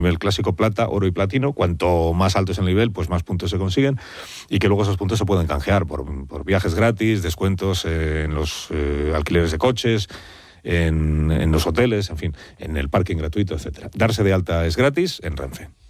El clásico plata, oro y platino, cuanto más alto es el nivel, pues más puntos se consiguen, y que luego esos puntos se pueden canjear por viajes gratis, descuentos en los alquileres de coches, en los hoteles, en fin, en el parking gratuito, etcétera. Darse de alta es gratis en Renfe.